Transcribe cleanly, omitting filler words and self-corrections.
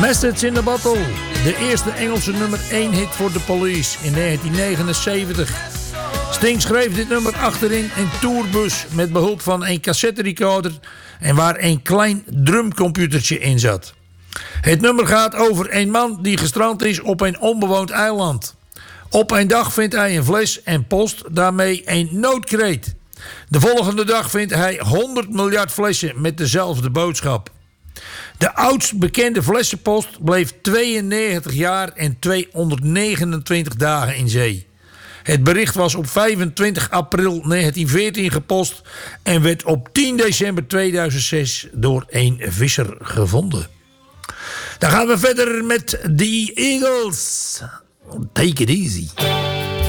Message in the Bottle. De eerste Engelse nummer 1 hit voor de Police in 1979. Sting schreef dit nummer achterin een tourbus met behulp van een cassette recorder en waar een klein drumcomputertje in zat. Het nummer gaat over een man die gestrand is op een onbewoond eiland. Op een dag vindt hij een fles en post daarmee een noodkreet. De volgende dag vindt hij 100 miljard flessen met dezelfde boodschap. De oudst bekende flessenpost bleef 92 jaar en 229 dagen in zee. Het bericht was op 25 april 1914 gepost en werd op 10 december 2006 door een visser gevonden. Dan gaan we verder met The Eagles. Take it easy.